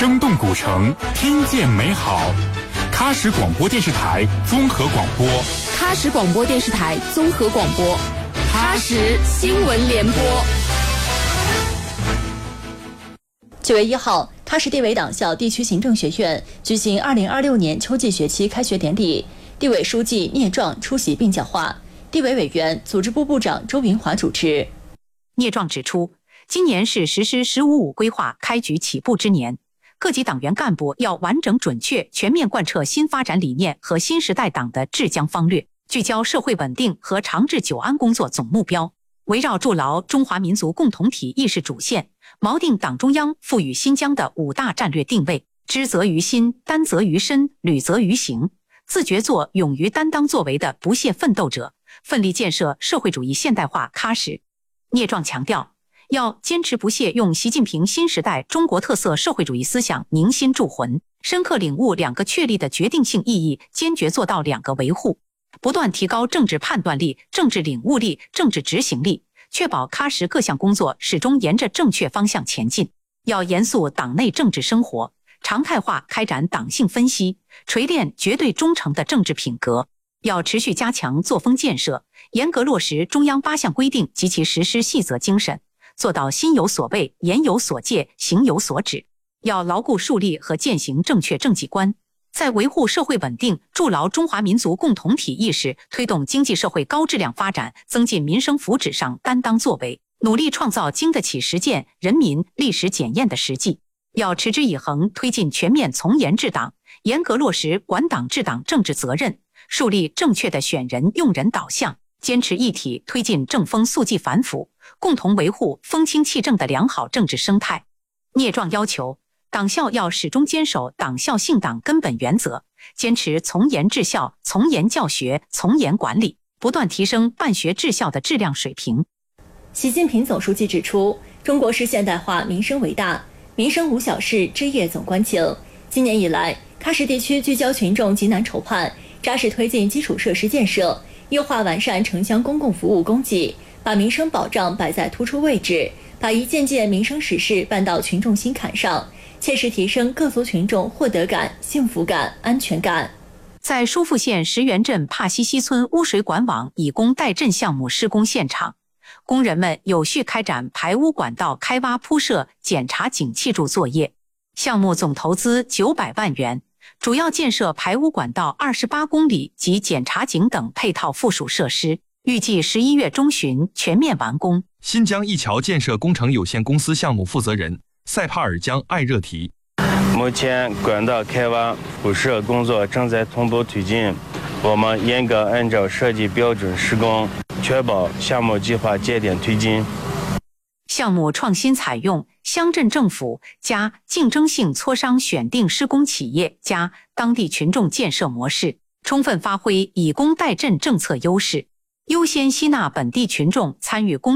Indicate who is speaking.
Speaker 1: 生动古城，听见美好。喀什广播电视台综合广播，
Speaker 2: 喀什广播电视台综合广播，喀什新闻联播。
Speaker 3: 9月1号，喀什地委党校地区行政学院举行2026年秋季学期开学典礼，地委书记聂壮出席并讲话，地委委员、组织部部长周云华主持。
Speaker 4: 聂壮指出，今年是实施“15+5”规划开局起步之年，各级党员干部要完整准确全面贯彻新发展理念和新时代党的治疆方略，聚焦社会稳定和长治久安工作总目标，围绕筑牢中华民族共同体意识主线，锚定党中央赋予新疆的5大战略定位，知责于心，担责于身，履责于行，自觉做勇于担当作为的不懈奋斗者，奋力建设社会主义现代化喀什。聂壮强调，要坚持不懈用习近平新时代中国特色社会主义思想凝心铸魂，深刻领悟2个确立的决定性意义，坚决做到2个维护，不断提高政治判断力、政治领悟力、政治执行力，确保喀什各项工作始终沿着正确方向前进。要严肃党内政治生活，常态化开展党性分析，锤炼绝对忠诚的政治品格。要持续加强作风建设，严格落实中央8项规定及其实施细则精神，做到心有所畏、言有所戒、行有所指。要牢固树立和践行正确政绩观，在维护社会稳定、筑牢中华民族共同体意识、推动经济社会高质量发展、增进民生福祉上担当作为，努力创造经得起实践、人民历史检验的实际。要持之以恒推进全面从严治党，严格落实管党治党政治责任，树立正确的选人用人导向，坚持一体推进正风肃纪反腐，共同维护风清气正的良好政治生态。聂壮要求，党校要始终坚守党校信党根本原则，坚持从严治校、从严教学、从严管理，不断提升办学治校的质量水平。
Speaker 3: 习近平总书记指出，中国式现代化民生为大，民生无小事，枝叶总关情。今年以来，喀什地区聚焦群众急难筹盼，扎实推进基础设施建设，优化完善城乡公共服务供给，把民生保障摆在突出位置，把一件件民生实事办到群众心坎上，切实提升各族群众获得感、幸福感、安全感。
Speaker 4: 在疏附县石原镇帕西西村污水管网以工代赈项目施工现场，工人们有序开展排污管道开挖铺设、检查井气柱作业。项目总投资900万元，主要建设排污管道28公里及检查井等配套附属设施，预计11月中旬全面完工。
Speaker 5: 新疆一桥建设工程有限公司项目负责人塞帕尔江艾热提，
Speaker 6: 目前管道开挖铺设工作正在同步推进，我们严格按照设计标准施工，确保项目计划节点推进。
Speaker 4: 项目创新采用乡镇政府加竞争性磋商选定施工企业加当地群众建设模式，充分发挥以工代赈政策优势，优先吸纳本地群众参与工